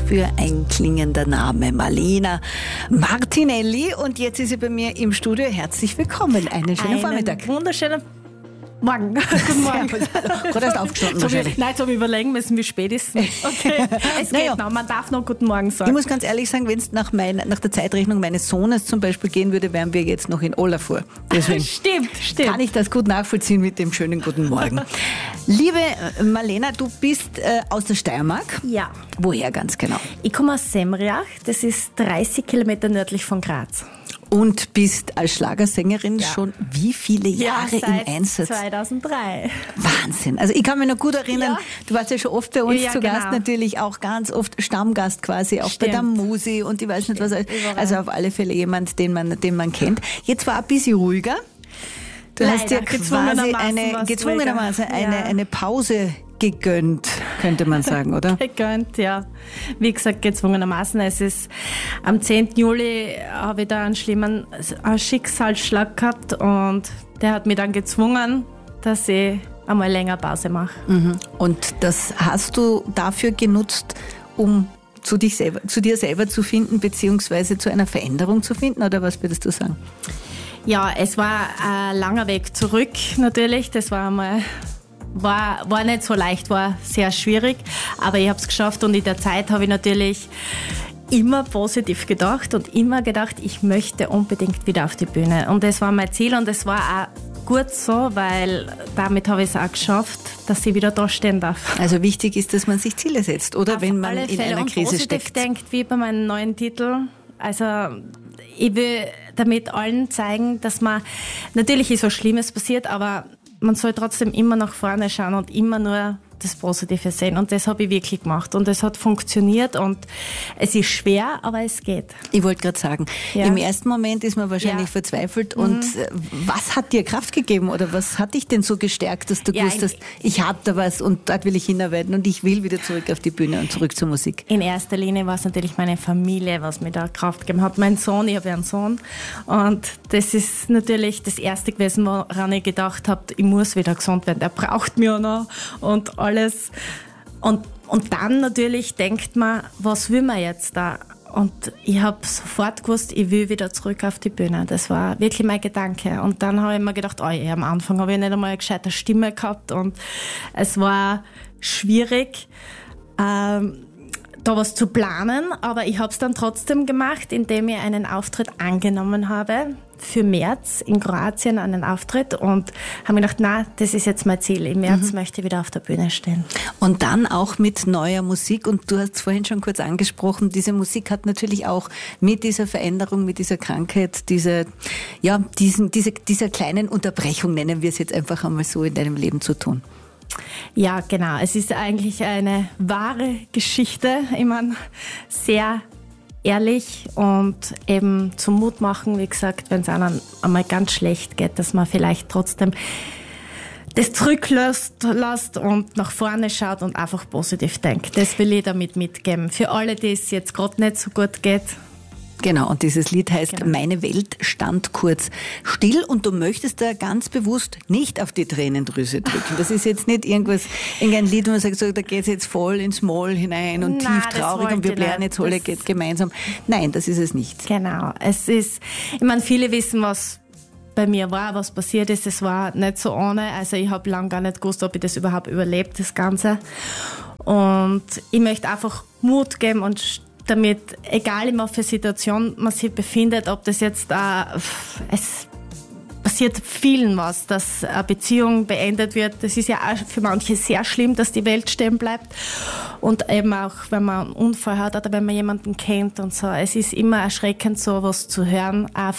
für ein klingender Name? Marlena Martinelli. Und jetzt ist sie bei mir im Studio. Herzlich willkommen. Einen schönen Vormittag. Wunderschönen Morgen. Guten Morgen. Gerade erst aufgestanden wahrscheinlich. Nein, jetzt habe ich überlegen müssen, wie spät ist es. Okay, es geht noch. Man darf noch Guten Morgen sagen. Ich muss ganz ehrlich sagen, wenn es nach der Zeitrechnung meines Sohnes zum Beispiel gehen würde, wären wir jetzt noch in Olafur. Deswegen Stimmt. kann ich das gut nachvollziehen mit dem schönen Guten Morgen. Liebe Marlena, du bist aus der Steiermark. Ja. Woher ganz genau? Ich komme aus Semriach, das ist 30 Kilometer nördlich von Graz. Und bist als Schlagersängerin schon wie viele Jahre seit im Einsatz? 2003. Wahnsinn. Also ich kann mich noch gut erinnern, du warst ja schon oft bei uns zu Gast, natürlich auch ganz oft Stammgast quasi, auch bei der Musi und ich weiß nicht was. Also auf alle Fälle jemand, den man kennt. Jetzt war ein bisschen ruhiger. Du hast dir quasi gezwungenermaßen eine Pause gegönnt, könnte man sagen, oder? Gegönnt, ja. Wie gesagt, gezwungenermaßen. Es ist am 10. Juli habe ich da einen schlimmen Schicksalsschlag gehabt und der hat mich dann gezwungen, dass ich einmal länger Pause mache. Mhm. Und das hast du dafür genutzt, um zu dir selber zu finden, beziehungsweise zu einer Veränderung zu finden, oder was würdest du sagen? Ja, es war ein langer Weg zurück natürlich. Das war nicht so leicht, war sehr schwierig, aber ich habe es geschafft und in der Zeit habe ich natürlich immer positiv gedacht und immer gedacht, ich möchte unbedingt wieder auf die Bühne und das war mein Ziel und es war auch gut so, weil damit habe ich es auch geschafft, dass ich wieder da stehen darf. Also wichtig ist, dass man sich Ziele setzt, oder? Auf wenn man alle in Fälle einer Krise und positiv steckt. denkt, wie bei meinem neuen Titel. Also ich will damit allen zeigen, dass natürlich ist was Schlimmes passiert, aber man soll trotzdem immer nach vorne schauen und immer nur das Positive sehen. Und das habe ich wirklich gemacht. Und es hat funktioniert und es ist schwer, aber es geht. Ich wollte gerade sagen, im ersten Moment ist man wahrscheinlich verzweifelt. Und was hat dir Kraft gegeben oder was hat dich denn so gestärkt, dass du gewusst hast, ich habe da was und dort will ich hinarbeiten und ich will wieder zurück auf die Bühne und zurück zur Musik? In erster Linie war es natürlich meine Familie, was mir da Kraft gegeben hat. Mein Sohn, ich habe ja einen Sohn. Und das ist natürlich das Erste gewesen, woran ich gedacht habe, ich muss wieder gesund werden. Der braucht mich auch noch und alles. Und dann natürlich denkt man, was will man jetzt da? Und ich habe sofort gewusst, ich will wieder zurück auf die Bühne. Das war wirklich mein Gedanke. Und dann habe ich mir gedacht, am Anfang habe ich nicht einmal eine gescheite Stimme gehabt und es war schwierig, da was zu planen, aber ich habe es dann trotzdem gemacht, indem ich einen Auftritt angenommen habe für März in Kroatien, einen Auftritt und habe mir gedacht, nein, das ist jetzt mein Ziel. Im März möchte ich wieder auf der Bühne stehen. Und dann auch mit neuer Musik und du hast es vorhin schon kurz angesprochen, diese Musik hat natürlich auch mit dieser Veränderung, mit dieser Krankheit, dieser kleinen Unterbrechung, nennen wir es jetzt einfach einmal so, in deinem Leben zu tun. Ja, genau. Es ist eigentlich eine wahre Geschichte. Ich meine, sehr ehrlich und eben zum Mut machen, wie gesagt, wenn es einem einmal ganz schlecht geht, dass man vielleicht trotzdem das zurücklässt und nach vorne schaut und einfach positiv denkt. Das will ich damit mitgeben. Für alle, die es jetzt gerade nicht so gut geht. Genau, und dieses Lied heißt Meine Welt stand kurz still und du möchtest da ganz bewusst nicht auf die Tränendrüse drücken. Das ist jetzt nicht irgendein Lied, wo man sagt, so, da geht es jetzt voll ins Moll hinein und tief traurig und wir blären jetzt alle gemeinsam. Nein, das ist es nicht. Genau, ich meine, viele wissen, was bei mir war, was passiert ist. Es war nicht so ohne, also ich habe lange gar nicht gewusst, ob ich das überhaupt überlebt, das Ganze. Und ich möchte einfach Mut geben und damit, egal in welcher Situation man sich befindet, ob das jetzt, es passiert vielen was, dass eine Beziehung beendet wird. Das ist ja auch für manche sehr schlimm, dass die Welt stehen bleibt. Und eben auch, wenn man einen Unfall hat oder wenn man jemanden kennt und so. Es ist immer erschreckend, so was zu hören, auch